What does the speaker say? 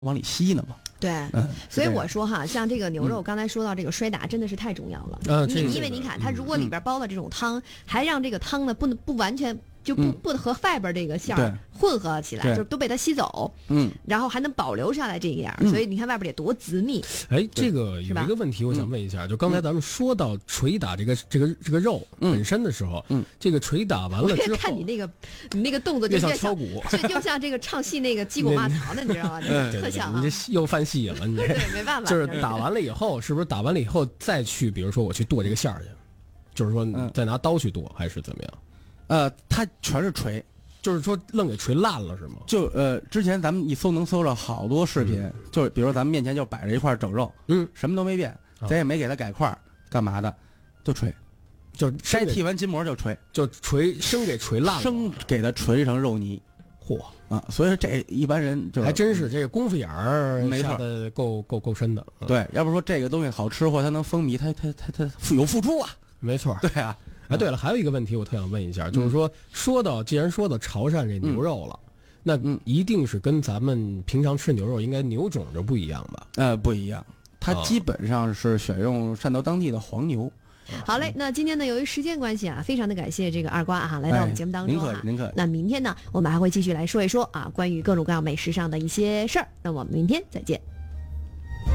往里吸呢嘛。 对，所以我说哈，像这个牛肉，刚才说到这个摔打，真的是太重要了。因为你看，它如果里边包了这种汤，还让这个汤呢不完全就不和外边这个馅儿混合起来，就都被它吸走。然后还能保留下来这个样，所以你看外边得多滋密。 哎，这个有一个问题，我想问一下，就刚才咱们说到捶打这个肉本身的时候，这个捶打完了之后， 看你那个动作就像敲鼓， 就像这个唱戏那个击鼓骂曹的，你知道吗？特像啊！ 你这又犯戏了，你这对，没办法。 就是打完了以后，是不是打完了以后再去，比如说我去剁这个馅儿去，就是说再拿刀去剁，还是怎么样？ 它全是捶。 就是说愣给捶烂了是吗？ 就之前咱们能搜着好多视频，就是比如咱们面前就摆着一块整肉，什么都没变，咱也没给它改块，干嘛的，就捶， 就筛剃完筋膜就捶， 就捶生给捶烂了， 生给它捶成肉泥， 嚯啊！所以说这一般人就还真是这个功夫眼儿下的够深的， 对，要不说这个东西好吃或它能风靡，它有付出啊， 没错， 对啊。 哎，对了，还有一个问题我特想问一下，就是说既然说到潮汕这牛肉了，那一定是跟咱们平常吃牛肉应该牛种就不一样吧？ 不一样，它基本上是选用汕头当地的黄牛。 好嘞，那今天呢，由于时间关系啊，非常的感谢这个二瓜啊来到我们节目当中您可。 那明天呢，我们还会继续来说一说啊，关于各种各样美食上的一些事儿。那我们明天再见。